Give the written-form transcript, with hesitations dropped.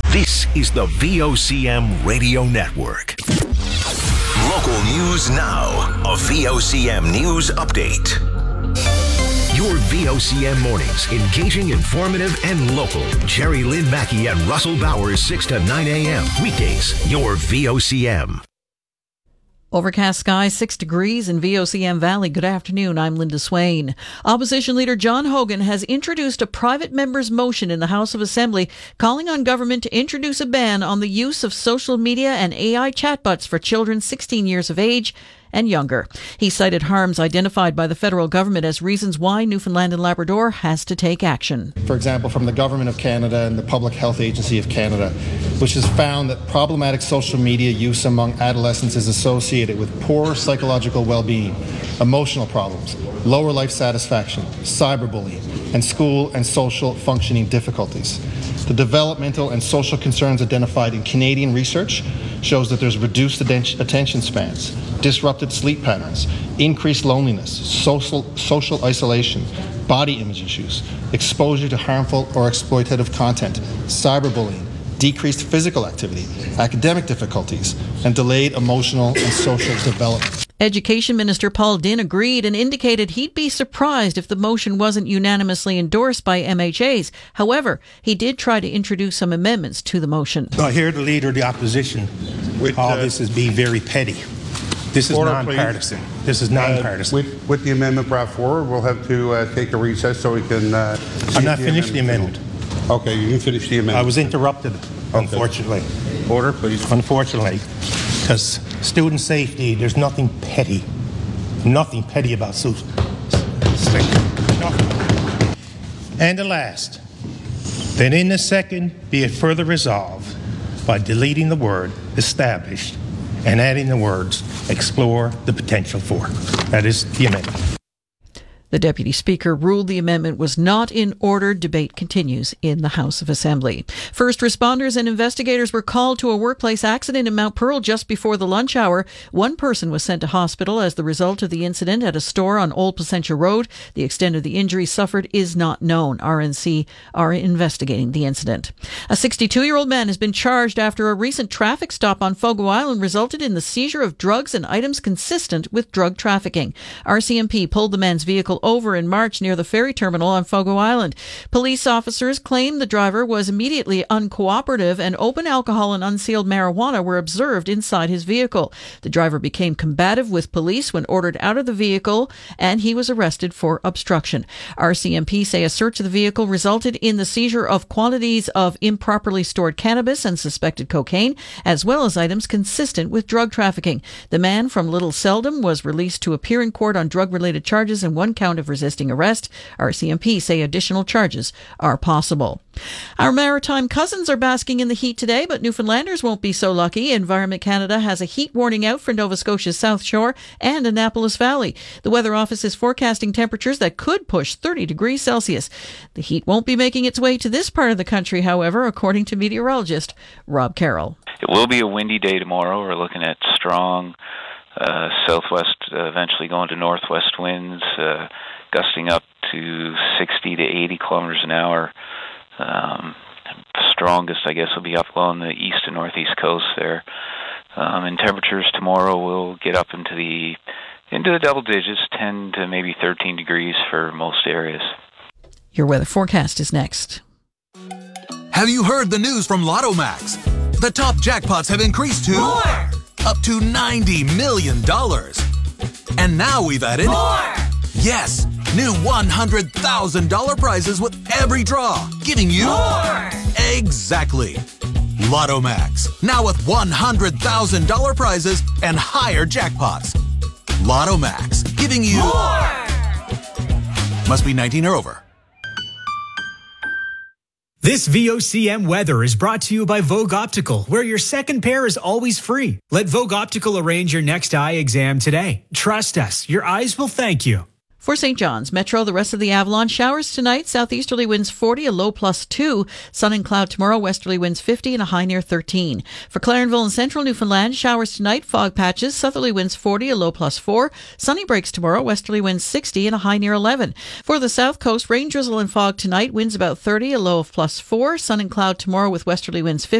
This is the VOCM Radio Network. Local news now. A VOCM news update. Your VOCM mornings, engaging, informative, and local. Jerry Lynn Mackey and Russell Bowers, 6 to 9 a.m. Weekdays, your VOCM. Overcast skies, 6 degrees in VOCM Valley. Good afternoon. I'm Linda Swain. Opposition Leader John Hogan has introduced a private member's motion in the House of Assembly calling on government to introduce a ban on the use of social media and AI chatbots for children 16 years of age and younger. He cited harms identified by the federal government as reasons why Newfoundland and Labrador has to take action. For example, from the Government of Canada and the Public Health Agency of Canada, which has found that problematic social media use among adolescents is associated with poor psychological well-being, emotional problems, lower life satisfaction, cyberbullying, and school and social functioning difficulties. The developmental and social concerns identified in Canadian research shows that there's reduced attention spans, disrupted sleep patterns, increased loneliness, social isolation, body image issues, exposure to harmful or exploitative content, cyberbullying, decreased physical activity, academic difficulties, and delayed emotional and social development. Education Minister Paul Dinn agreed and indicated he'd be surprised if the motion wasn't unanimously endorsed by MHAs. However, he did try to introduce some amendments to the motion. I hear the Leader of the Opposition call this as being very petty. This is nonpartisan. This is nonpartisan. With the amendment brought forward, we'll have to take a recess so we can... I'm not finished the amendment. Okay, you can finish the amendment. I was interrupted, unfortunately. Order, please. Unfortunately, because student safety, there's nothing petty about safety. Nothing. And the last, then in the second, be it further resolved by deleting the word established and adding the words explore the potential for. That is the amendment. The Deputy Speaker ruled the amendment was not in order. Debate continues in the House of Assembly. First responders and investigators were called to a workplace accident in Mount Pearl just before the lunch hour. One person was sent to hospital as the result of the incident at a store on Old Placentia Road. The extent of the injury suffered is not known. RNC are investigating the incident. A 62-year-old man has been charged after a recent traffic stop on Fogo Island resulted in the seizure of drugs and items consistent with drug trafficking. RCMP pulled the man's vehicle over in March near the ferry terminal on Fogo Island. Police officers claim the driver was immediately uncooperative and open alcohol and unsealed marijuana were observed inside his vehicle. The driver became combative with police when ordered out of the vehicle and he was arrested for obstruction. RCMP say a search of the vehicle resulted in the seizure of quantities of improperly stored cannabis and suspected cocaine, as well as items consistent with drug trafficking. The man from Little Seldom was released to appear in court on drug-related charges and one count of resisting arrest. RCMP say additional charges are possible. Our maritime cousins are basking in the heat today, but Newfoundlanders won't be so lucky. Environment Canada has a heat warning out for Nova Scotia's South Shore and Annapolis Valley. The Weather Office is forecasting temperatures that could push 30 degrees Celsius. The heat won't be making its way to this part of the country, however, according to meteorologist Rob Carroll. It will be a windy day tomorrow. We're looking at strong southwest, eventually going to northwest winds, gusting up to 60 to 80 kilometers an hour. Strongest, I guess, will be up along the east and northeast coast there. And temperatures tomorrow will get up into the double digits, 10 to maybe 13 degrees for most areas. Your weather forecast is next. Have you heard the news from Lotto Max? The top jackpots have increased to more! Up to $90 million. And now we've added more! Yes, new $100,000 prizes with every draw, giving you more! Exactly. Lotto Max, now with $100,000 prizes and higher jackpots. Lotto Max, giving you more! Must be 19 or over. This VOCM weather is brought to you by Vogue Optical, where your second pair is always free. Let Vogue Optical arrange your next eye exam today. Trust us, your eyes will thank you. For St. John's Metro, the rest of the Avalon, showers tonight, southeasterly winds 40, a low +2. Sun and cloud tomorrow, westerly winds 50 and a high near 13. For Clarenville and central Newfoundland, showers tonight, fog patches, southerly winds 40, a low +4. Sunny breaks tomorrow, westerly winds 60 and a high near 11. For the south coast, rain, drizzle and fog tonight, winds about 30, a low of +4. Sun and cloud tomorrow with westerly winds 50.